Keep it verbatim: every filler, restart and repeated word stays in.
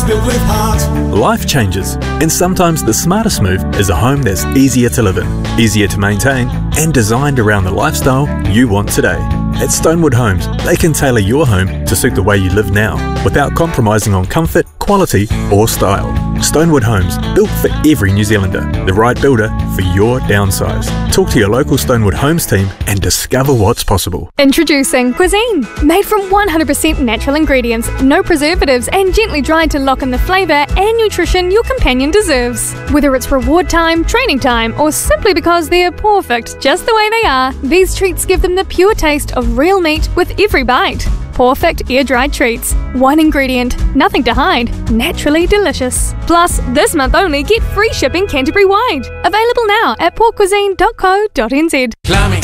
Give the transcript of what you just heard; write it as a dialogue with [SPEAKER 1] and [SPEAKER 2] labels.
[SPEAKER 1] homes built with heart.
[SPEAKER 2] Life changes, and sometimes the smartest move is a home that's easier to live in, easier to maintain, and designed around the lifestyle you want today. At Stonewood Homes, they can tailor your home to suit the way you live now, without compromising on comfort, quality, or style. Stonewood Homes, built for every New Zealander, the right builder for your downsize. Talk to your local Stonewood Homes team and discover what's possible.
[SPEAKER 3] Introducing Cuisine. Made from one hundred percent natural ingredients, no preservatives, and gently dried to lock in the flavour and nutrition your companion deserves. Whether it's reward time, training time, or simply because they're perfect just the way they are, these treats give them the pure taste of real meat with every bite. Perfect air-dried treats. One ingredient, nothing to hide, naturally delicious. Plus, this month only, get free shipping Canterbury-wide. Available now at pork cuisine dot co dot n z.
[SPEAKER 1] Plumbing,